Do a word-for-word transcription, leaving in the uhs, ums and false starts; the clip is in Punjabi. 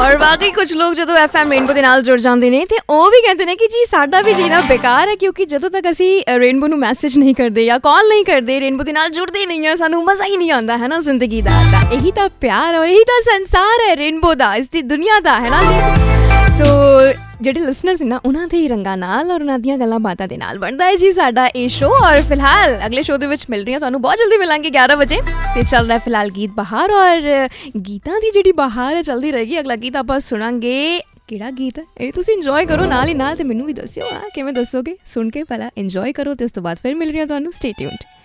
ਔਰ ਵਾਕਈ ਕੁਝ ਲੋਕ ਜਦੋਂ ਐਫ ਐਮ ਰੇਨਬੋ ਦੇ ਨਾਲ ਜੁੜ ਜਾਂਦੇ ਨੇ ਤੇ ਉਹ ਵੀ ਕਹਿੰਦੇ ਨੇ ਕਿ ਜੀ ਸਾਡਾ ਵੀ ਜੀਣਾ ਬੇਕਾਰ ਹੈ, ਕਿਉਂਕਿ ਜਦੋਂ ਤੱਕ ਅਸੀਂ ਰੇਨਬੋ ਨੂੰ ਮੈਸੇਜ ਨਹੀਂ ਕਰਦੇ ਜਾਂ ਕਾਲ ਨਹੀਂ ਕਰਦੇ, ਰੇਨਬੋ ਦੇ ਨਾਲ ਜੁੜਦੇ ਨਹੀਂ ਆ, ਸਾਨੂੰ ਮਜ਼ਾ ਹੀ ਨਹੀਂ ਆਉਂਦਾ ਹੈ ਨਾ ਜ਼ਿੰਦਗੀ ਦਾ। ਤਾਂ ਇਹੀ ਤਾਂ ਪਿਆਰ ਔਰ ਇਹੀ ਤਾਂ ਸੰਸਾਰ ਹੈ ਰੇਨਬੋ ਦਾ, ਇਸ ਦੀ ਦੁਨੀਆ ਦਾ, ਹੈ ਨਾ। ਸੋ ਜਿਹੜੇ ਲਿਸਨਰਸ ਨੇ ਨਾ ਉਹਨਾਂ ਦੇ ਹੀ ਰੰਗਾਂ ਨਾਲ ਔਰ ਉਹਨਾਂ ਦੀਆਂ ਗੱਲਾਂ ਬਾਤਾਂ ਦੇ ਨਾਲ ਬਣਦਾ ਹੈ ਜੀ ਸਾਡਾ ਇਹ ਸ਼ੋਅ। ਔਰ ਫਿਲਹਾਲ ਅਗਲੇ ਸ਼ੋਅ ਦੇ ਵਿੱਚ ਮਿਲ ਰਹੀ ਹਾਂ ਤੁਹਾਨੂੰ, ਬਹੁਤ ਜਲਦੀ ਮਿਲਾਂਗੇ ਗਿਆਰਾਂ ਵਜੇ ਤੇ ਚੱਲ ਰਿਹਾ ਫਿਲਹਾਲ ਗੀਤ ਬਹਾਰ, ਔਰ ਗੀਤਾਂ ਦੀ ਜਿਹੜੀ ਬਹਾਰ ਹੈ ਚੱਲਦੀ ਰਹੇਗੀ। ਅਗਲਾ ਗੀਤ ਆਪਾਂ ਸੁਣਾਂਗੇ, ਕਿਹੜਾ ਗੀਤ ਹੈ ਇਹ ਤੁਸੀਂ ਇੰਜੋਏ ਕਰੋ ਨਾਲ ਹੀ ਨਾਲ, ਤੇ ਮੈਨੂੰ ਵੀ ਦੱਸਿਓ ਹਾਂ ਕਿਵੇਂ ਦੱਸੋਗੇ, ਸੁਣ ਕੇ ਪਹਿਲਾਂ ਇੰਜੋਏ ਕਰੋ ਤੇ ਉਸ ਤੋਂ ਬਾਅਦ ਫਿਰ ਮਿਲ ਰਹੀ ਹਾਂ ਤੁਹਾਨੂੰ। Stay tuned.